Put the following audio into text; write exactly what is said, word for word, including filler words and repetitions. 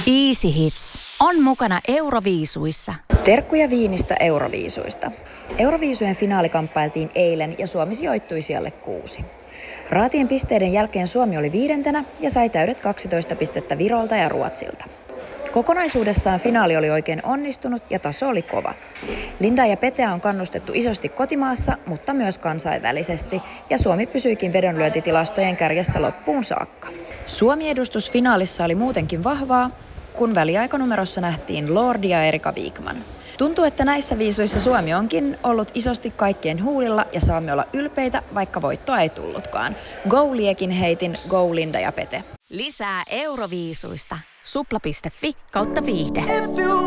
Easy Hits on mukana Euroviisuissa. Terkkuja Viinistä Euroviisuista. Euroviisujen finaali kamppailtiin eilen ja Suomi sijoittui sijalle kuusi. Raatien pisteiden jälkeen Suomi oli viidentenä ja sai täydet kaksitoista pistettä Virolta ja Ruotsilta. Kokonaisuudessaan finaali oli oikein onnistunut ja taso oli kova. Lindaa ja Peteä on kannustettu isosti kotimaassa, mutta myös kansainvälisesti, ja Suomi pysyikin vedonlyöntitilastojen kärjessä loppuun saakka. Suomi-edustus finaalissa oli muutenkin vahvaa, kun väliaikanumerossa nähtiin Lordi ja Erika Wigman. Tuntuu, että näissä viisuissa Suomi onkin ollut isosti kaikkien huulilla ja saamme olla ylpeitä, vaikka voittoa ei tullutkaan. Go Liekin heitin, go Linda ja Pete. Lisää Euroviisuista. Supla piste fi kautta viihde.